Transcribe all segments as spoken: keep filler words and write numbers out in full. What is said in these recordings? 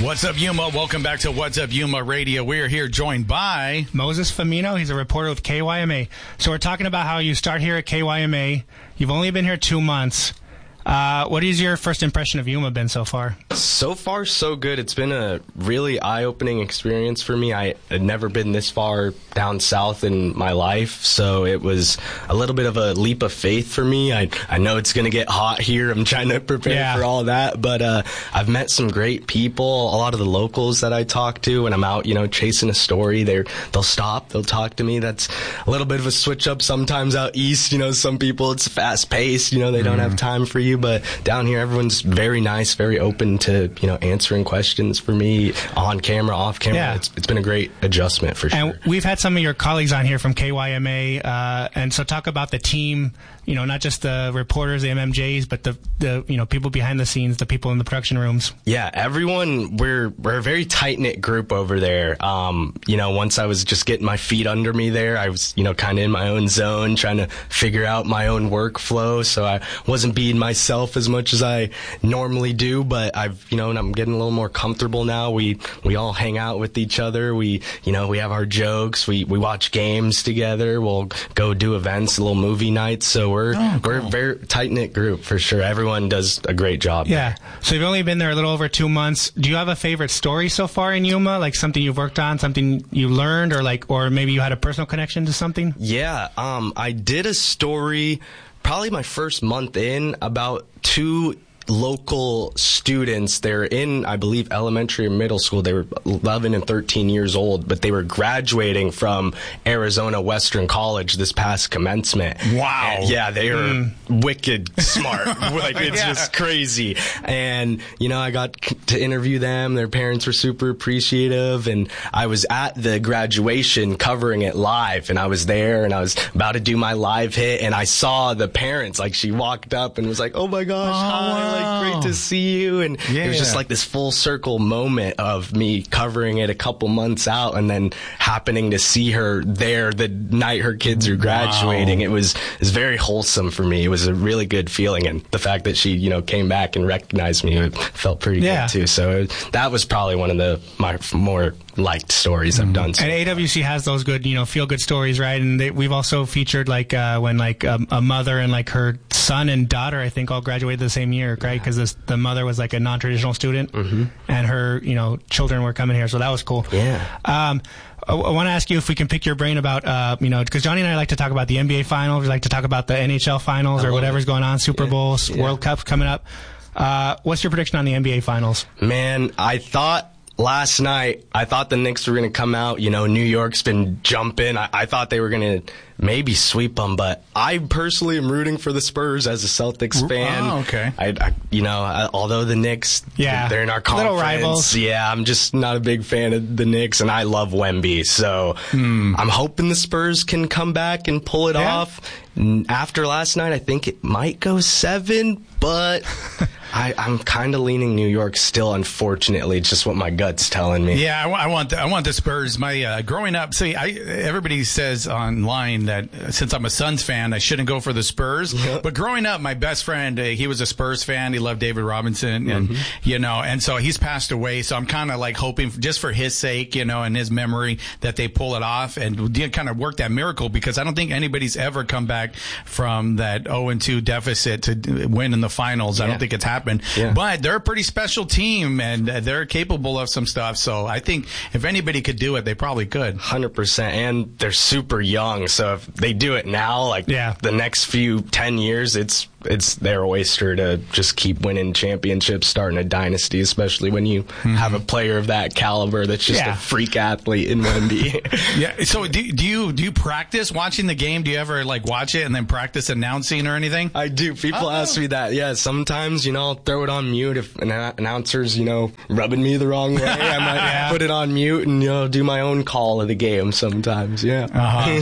What's up, Yuma? Welcome back to What's Up, Yuma Radio. We are here joined by Moses Famino. He's a reporter with K Y M A. So we're talking about how you start here at K Y M A. You've only been here two months. Uh, what is your first impression of Yuma been so far? So far, so good. It's been a really eye-opening experience for me. I had never been this far down south in my life, so it was a little bit of a leap of faith for me. I I know it's going to get hot here. I'm trying to prepare yeah. for all that, but uh, I've met some great people. A lot of the locals that I talk to when I'm out, you know, chasing a story, they're they'll stop, they'll talk to me. That's a little bit of a switch up sometimes out east. You know, some people it's fast paced. You know, they don't mm. have time for you. But down here, everyone's very nice, very open to, you know, answering questions for me on camera, off camera. Yeah. It's, it's been a great adjustment for sure. And we've had some of your colleagues on here from K Y M A, uh, and so talk about the team, you know, not just the reporters, the M M Js, but the, the you know, people behind the scenes, the people in the production rooms. Yeah, everyone, we're we're a very tight-knit group over there. Um, you know, once I was just getting my feet under me there, I was, you know, kind of in my own zone, trying to figure out my own workflow, so I wasn't being myself as much as I normally do, but I've, you know, and I'm getting a little more comfortable now. We we all hang out with each other. We, you know, we have our jokes. We we watch games together. We'll go do events, little movie nights. So we're oh, cool. we're a very tight knit group for sure. Everyone does a great job. Yeah. There. So you've only been there a little over two months. Do you have a favorite story so far in Yuma? Like something you've worked on, something you learned, or like, or maybe you had a personal connection to something? Yeah. Um, I did a story. Probably my first month in, about two local students. They're in, I believe, elementary or middle school. They were eleven and thirteen years old, but they were graduating from Arizona Western College this past commencement. Wow. And yeah, they are mm. wicked smart. Like, it's yeah. just crazy. And, you know, I got to interview them. Their parents were super appreciative, and I was at the graduation covering it live, and I was there, and I was about to do my live hit, and I saw the parents. Like, she walked up and was like, oh my gosh, oh. hi. Like, great to see you. And yeah. it was just like this full circle moment of me covering it a couple months out and then happening to see her there the night her kids are graduating. Wow. It was, it was very wholesome for me. It was a really good feeling. And the fact that she, you know, came back and recognized me, it felt pretty yeah. good too. So it, that was probably one of the my more liked stories mm-hmm. I've done. So and A W C has those good, you know, feel good stories, right? And they, we've also featured like uh, when like um, a mother and like her son and daughter, I think, all graduated the same year, right? Because the mother was like a non-traditional student, mm-hmm. and her, you know, children were coming here, so that was cool. Yeah. Um, I, I want to ask you if we can pick your brain about, uh, you know, because Johnny and I like to talk about the N B A finals, we like to talk about the N H L finals or whatever's it. going on, Super yeah. Bowls, yeah. World Cups coming up. Uh, what's your prediction on the N B A finals? Man, I thought. Last night, I thought the Knicks were going to come out. You know, New York's been jumping. I, I thought they were going to maybe sweep them, but I personally am rooting for the Spurs as a Celtics fan. Oh, okay. I, I you know, I, although the Knicks, yeah, they're in our conference. Little rivals. Yeah, I'm just not a big fan of the Knicks, and I love Wemby. So hmm. I'm hoping the Spurs can come back and pull it yeah. off. After last night, I think it might go seven, but I, I'm kind of leaning New York still, unfortunately. It's just what my gut's telling me. Yeah, I, I want the, I want the Spurs. My uh, growing up, see, I, everybody says online that uh, since I'm a Suns fan, I shouldn't go for the Spurs. Yep. But growing up, my best friend, uh, he was a Spurs fan. He loved David Robinson, and mm-hmm. you know, and so he's passed away. So I'm kind of like hoping, for, just for his sake, you know, and his memory, that they pull it off and kind of work that miracle, because I don't think anybody's ever come back from that oh and two deficit to win in the finals. Yeah. I don't think it's happened. Yeah. But they're a pretty special team, and they're capable of some stuff. So I think if anybody could do it, they probably could. one hundred percent. And they're super young. So if they do it now, like yeah. the next few ten years, it's it's their oyster to just keep winning championships, starting a dynasty, especially when you mm-hmm. have a player of that caliber that's just yeah. a freak athlete in Wemby. Yeah. So do, do you do you practice watching the game? Do you ever like watch it and then practice announcing or anything? I do. People oh. ask me that. Yeah. Sometimes, you know, I'll throw it on mute if an announcer's, you know, rubbing me the wrong way. I might yeah. put it on mute and, you know, do my own call of the game sometimes. Yeah. Uh-huh.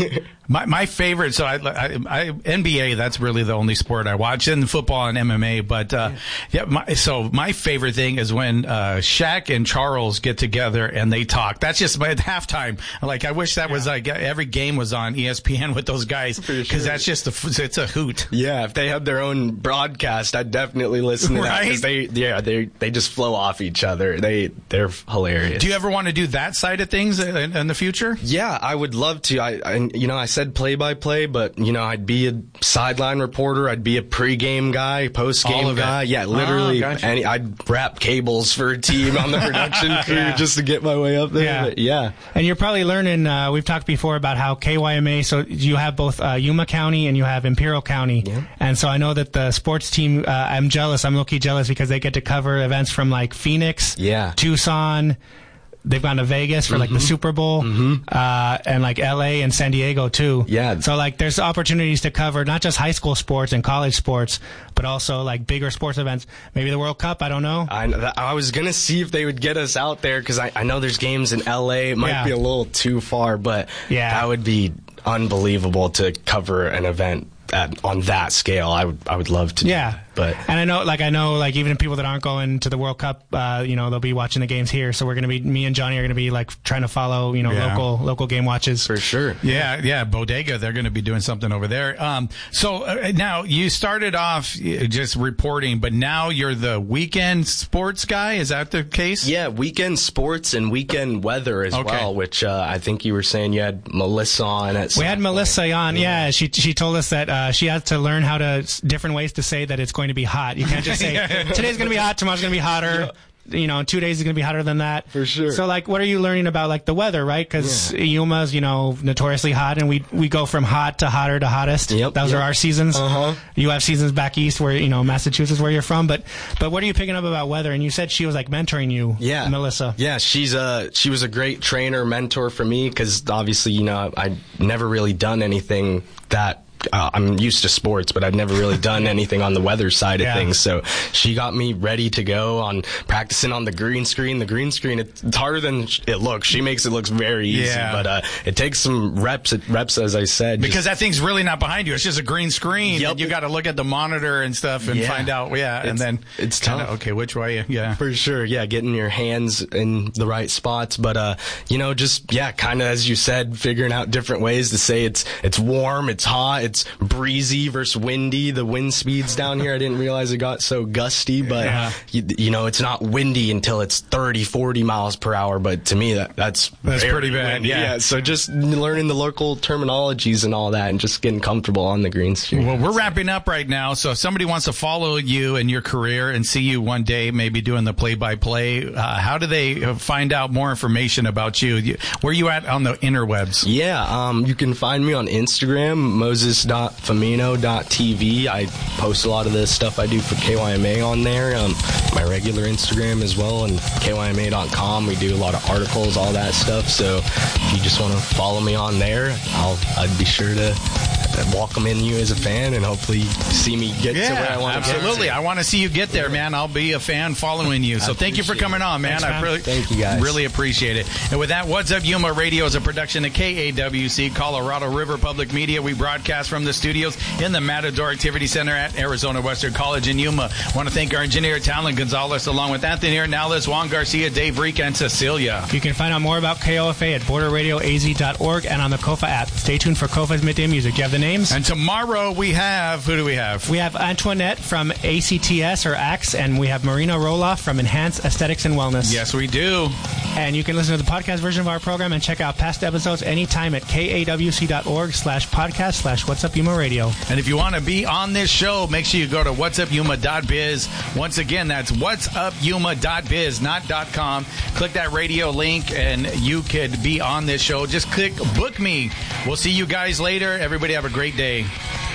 My my favorite, so I, I, I N B A. That's really the only sport I watch, and football and M M A. But uh, yeah, my, so my favorite thing is when uh, Shaq and Charles get together and they talk. That's just my at halftime. Like I wish that yeah. was like every game was on E S P N with those guys because sure. that's just a it's a hoot. Yeah, if they had their own broadcast, I'd definitely listen to that because they yeah they they just flow off each other. They they're hilarious. Do you ever want to do that side of things in, in the future? Yeah, I would love to. I, I you know I said play by play, but you know I'd be a sideline reporter. I'd be a pregame guy, postgame guy. It. Yeah, literally. Oh, gotcha. any, I'd wrap cables for a team on the production crew yeah. just to get my way up there. Yeah, but yeah. And you're probably learning. Uh, we've talked before about how K Y M A. So you have both uh, Yuma County and you have Imperial County, yeah. and so I know that the sports team. Uh, I'm jealous. I'm low-key jealous because they get to cover events from like Phoenix, yeah. Tucson. They've gone to Vegas for like mm-hmm. the Super Bowl, mm-hmm. uh, and like L A and San Diego too. Yeah. So like there's opportunities to cover not just high school sports and college sports, but also like bigger sports events. Maybe the World Cup. I don't know. I, I was gonna see if they would get us out there because I, I know there's games in L A. It might yeah. be a little too far, but yeah. that would be unbelievable to cover an event at, on that scale. I would I would love to. Yeah. Do that. But and I know, like I know, like even people that aren't going to the World Cup, uh, you know, they'll be watching the games here. So we're gonna be, me and Johnny are gonna be like trying to follow, you know, yeah. local local game watches for sure. Yeah, yeah, Bodega. They're gonna be doing something over there. Um, so uh, now you started off just reporting, but now you're the weekend sports guy. Is that the case? Yeah, weekend sports and weekend weather as okay. well. Which uh, I think you were saying you had Melissa on at. We had Melissa point. on. Yeah. yeah, she she told us that uh, she had to learn how to different ways to say that it's going to be hot. You can't just say today's going to be hot, tomorrow's going to be hotter. Yeah. You know, two days is going to be hotter than that. For sure. So, like, what are you learning about, like, the weather, right? Because yeah. Yuma's, you know, notoriously hot, and we we go from hot to hotter to hottest. Yep. Those yep. are our seasons. Uh-huh. You have seasons back east where, you know, Massachusetts, where you're from. But but what are you picking up about weather? And you said she was, like, mentoring you, yeah. Melissa. Yeah, she's a, she was a great trainer, mentor for me, because obviously, you know, I'd never really done anything that Uh, I'm used to sports, but I've never really done anything on the weather side of yeah. things. So she got me ready to go on practicing on the green screen. The green screen, it's harder than it looks. She makes it look very easy, yeah. but uh, it takes some reps, reps as I said. Because just, that thing's really not behind you. It's just a green screen. Yep. And you got to look at the monitor and stuff and yeah. find out. Yeah, it's, and then it's kinda, tough. Okay, which way? Yeah, for sure. Yeah, getting your hands in the right spots, but uh, you know, just yeah, kind of as you said, figuring out different ways to say it's it's warm, it's hot, it's breezy versus windy. The wind speeds down here, I didn't realize it got so gusty, but yeah. you, you know, it's not windy until it's thirty, forty miles per hour, but to me that that's that's pretty bad. Windy. Yeah. yeah so just learning the local terminologies and all that and just getting comfortable on the green screen. Well, we're wrapping up right now, so if somebody wants to follow you and your career and see you one day maybe doing the play-by-play, uh, how do they find out more information about you? Where are you at on the interwebs? Yeah, um, you can find me on Instagram, moses dot famino dot t v. I post a lot of the stuff I do for K Y M A on there, um, my regular Instagram as well, and K Y M A dot com. We do a lot of articles, all that stuff. So if you just want to follow me on there, I'll I'd be sure to welcome in you as a fan and hopefully see me get yeah, to where I want to get. Absolutely. I want to see you get there, man. I'll be a fan following you. So thank you for coming on, man. Thanks, I man. really, thank you, guys. Really appreciate it. And with that, What's Up Yuma Radio is a production of K A W C, Colorado River Public Media. We broadcast from the studios in the Matador Activity Center at Arizona Western College in Yuma. I want to thank our engineer, Talon Gonzalez, along with Anthony Hernandez, Juan Garcia, Dave Reek, and Cecilia. You can find out more about K O F A at border radio a z dot org and on the Kofa app. Stay tuned for Kofa's Midday Music. Do you have the names? And tomorrow we have, who do we have? We have Antoinette from A C T S or A X, and we have Marina Roloff from Enhanced Aesthetics and Wellness. Yes, we do. And you can listen to the podcast version of our program and check out past episodes anytime at kawc.org slash podcast slash What's Up Yuma Radio. And if you want to be on this show, make sure you go to whats up yuma dot biz. Once again, that's whats up yuma dot biz, not .com. Click that radio link and you could be on this show. Just click book me. We'll see you guys later. Everybody have a great day.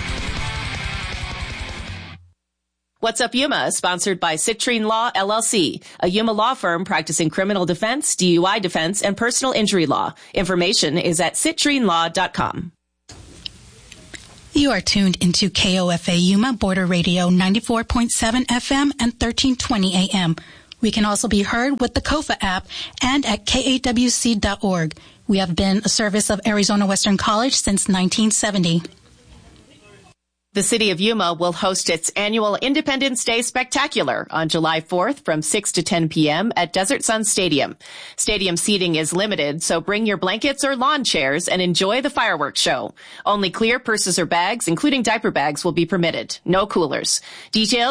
What's Up Yuma is sponsored by Citrine Law, L L C, a Yuma law firm practicing criminal defense, D U I defense, and personal injury law. Information is at citrine law dot com. You are tuned into K O F A Yuma Border Radio ninety-four point seven F M and thirteen twenty A M. We can also be heard with the Kofa app and at K A W C dot org. We have been a service of Arizona Western College since nineteen seventy. The City of Yuma will host its annual Independence Day Spectacular on July fourth from six to ten p.m. at Desert Sun Stadium. Stadium seating is limited, so bring your blankets or lawn chairs and enjoy the fireworks show. Only clear purses or bags, including diaper bags, will be permitted. No coolers. Details